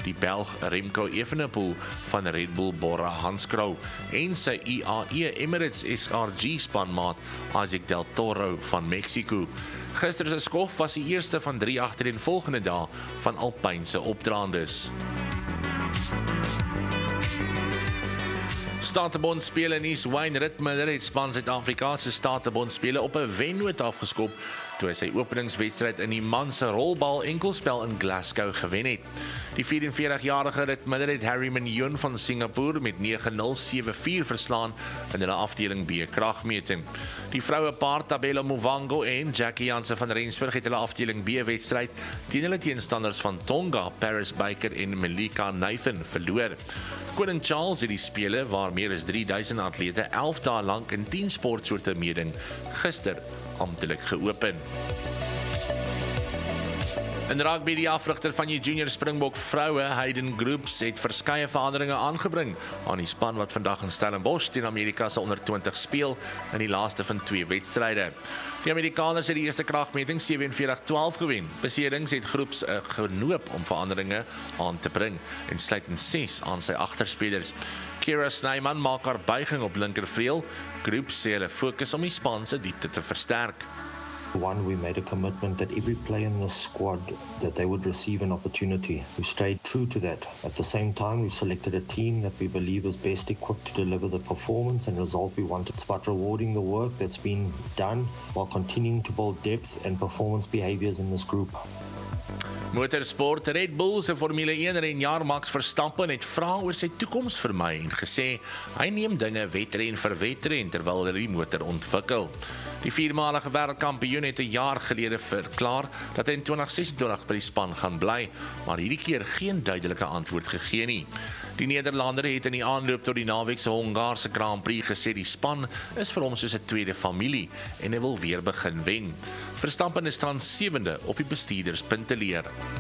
die Belg Remco Evenepoel van Red Bull Bora-Hansgrohe en sy IAE Emirates SRG spanmaat Isaac Del Toro van Mexico. Gister se skof was die eerste van 3 agtereenvolgende dae van alpynse opdraandes. Statebond spele in Wayne Ritmiller het span Suid-Afrikaanse Statebond spele op 'n wennoot afgeskop toe hy sy openingswedstryd in die man se rolbal enkelspel in Glasgow gewen het. Die 44-jarige Ritmiller het Harry Minyoon van Singapore met 9-0, 7-4 verslaan in hulle afdeling B kragmeting. Die vroue paar Tabelo Movango en Jackie Jansen van Rensburg het hulle afdeling B wedstryd teen hulle teenstanders van Tonga, Paris Baker en Melika Nathan verloor. Koning Charles het die spele waar meer as 3000 atlete 11 dae lank in 10 sportsoorte meeding gister amptelik geopen. In rugby, die afrigter van die junior Springbok vroue, Hayden Groeps, het verskeie veranderinge aangebring aan die span wat vandag in Stellenbosch teen Amerika se onder 20 speel in die laaste van 2 wedstryde. Die Amerikaners het die eerste kragmeting 47-12 gewen. Beserings het Groeps genoop om veranderinge aan te bring en sluit in 6 aan sy agterspelers. Kira Snyman maak haar buiging op linkervleuel. Groeps sê hulle fokus om die span se diepte te versterk. One, we made a commitment that every player in the squad, that they would receive an opportunity. We stayed true to that. At the same time, we selected a team that we believe is best equipped to deliver the performance and result we wanted. It's about rewarding the work that's been done while continuing to build depth and performance behaviors in this group. Motorsport, Red Bull se Formule 1 renjaer Max Verstappen het vra oor sy toekoms vermy en gesê hy neem dinge wedren vir wedren terwyl hy die motor ontwikkel. Die 4-malige wêreldkampioen het 'n jaar gelede verklaar dat hy in 2026 by die span gaan bly, maar hierdie keer geen duidelike antwoord gegee nie. Die Nederlander het in die aanloop tot die naweek se Hongaarse Grand Prix gesê die span is vir hom soos 'n tweede familie en hy wil weer begin wen. Verstappen is tans 7de op die bestuurderspunteleer.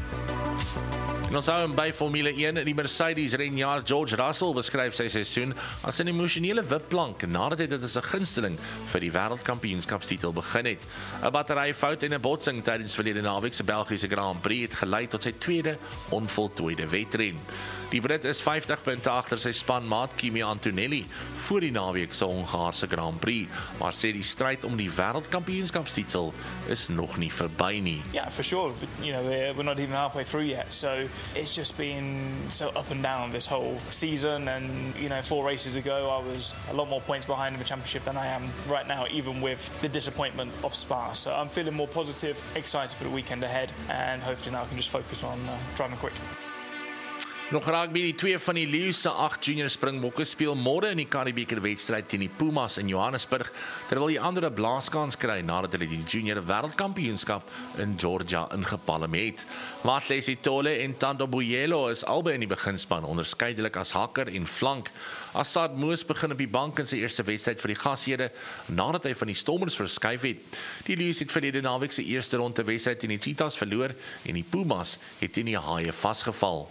En ons hou hem by Formule 1, die Mercedes renjaer George Russell beskryf sy seisoen as 'n emosionele wipplank nadat hy dit as 'n gunsteling vir die wêreldkampioenskapstitel begin het. 'n Batteryfout en 'n botsing tydens verlede naweek se Belgiese Grand Prix het gelei tot sy tweede onvoltooide wedren. Die Brit is 50 punte agter sy spanmaat Kimi Antonelli voor die naweek se Hongaarse Grand Prix, maar sê die stryd om die wêreldkampioenskapstitel is nog nie verby nie. Yeah, for sure. You know, we're not even halfway through yet, so it's just been so up and down this whole season. And you know, 4 races ago, I was a lot more points behind in the championship than I am right now, even with the disappointment of Spa. So I'm feeling more positive, excited for the weekend ahead, and hopefully now I can just focus on driving quick. Nog rugby, die 2 van die Lions se 8 junior Springbokke speel môre in die Karibeker wedstryd teen die Pumas in Johannesburg, terwyl die ander 'n blaaskans kry nadat hulle die junior wêreldkampioenskap in Georgia ingepalm het. Watlesi Tole en Tando Buyelo is albei in die beginspan, onderskeidelik as hakker en flank. Assad Moos begin op die bank in sy eerste wedstryd vir die Gashede nadat hy van die Stormers verskuif het. Die Lions het verlede naweek se eerste ronde wedstryd teen die Cheetahs verloor en die Pumas het teen die Haie vasgeval.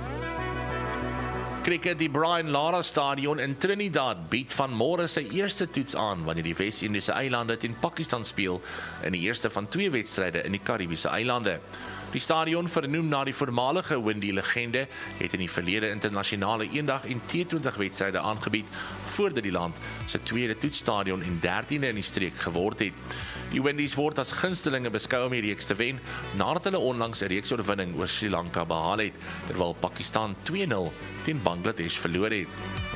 Cricket, die Brian Lara Stadion in Trinidad bied van môre sy eerste toets aan wanneer die Wes-Indiese eilande teen Pakistan speel in die eerste van 2 wedstryde in die Karibiese eilande. Die stadion, vernoem na die voormalige Windy-legende, het in die verlede internasionale eendag en T20 wedstryde aangebied voordat die land sy tweede toetsstadion en 13de in die streek geword het. Die Windies word as gunstelinge beskou om die reeks te wen nadat hulle onlangs 'n reeksoorwinning oor Sri Lanka behaal het, terwyl Pakistan 2-0 teen Bangladesh verloor het.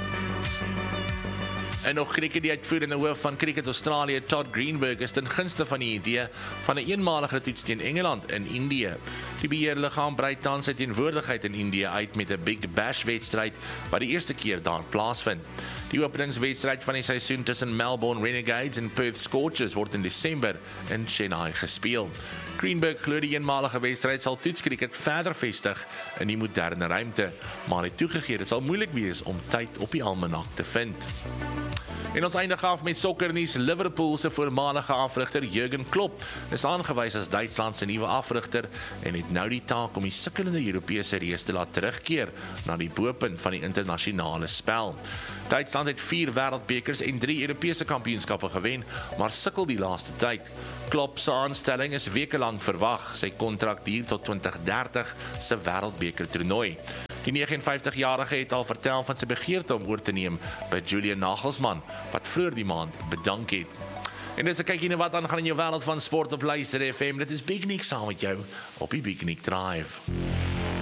En nog cricket, die uitvoerende hoof van Cricket Australië, Todd Greenberg, is ten gunste van die idee van 'n eenmalige toets teen Engeland in Indië. Die beheerliggaam brei tans sy teenwoordigheid in Indië uit met 'n Big Bash wedstryd wat die eerste keer daar plaasvind. Die openingswedstryd van die seisoen tussen Melbourne Renegades en Perth Scorchers word in Desember in Chennai gespeel. Greenberg glo die eenmalige wedstryd sal toetskriket verder vestig in die moderne ruimte, maar hy toegegee dit sal moeilik wees om tyd op die almanak te vind. En ons eindig af met sokkernuus. Liverpool se voormalige afrigter Jurgen Klopp is aangewys as Duitsland se nuwe afrigter en het nou die taak om die sukkelende Europese reeks te laat terugkeer na die bopunt van die internasionale spel. Duitsland het 4 wêreldbekers en 3 Europese kampioenskappe gewen, maar sukkel die laaste tyd. Klopp se aanstelling is weke lank verwag. Sy kontrak duur tot 2030 se wêreldbeker toernooi. Die 59-jarige het al vertel van sy begeerte om oor te neem by Julian Nagelsmann, wat vroeër die maand bedank het. En dis 'n kykie na wat aangaan in jou wêreld van sport op Luister FM. Dit is Big Nick saam met jou op die Big Nick Drive.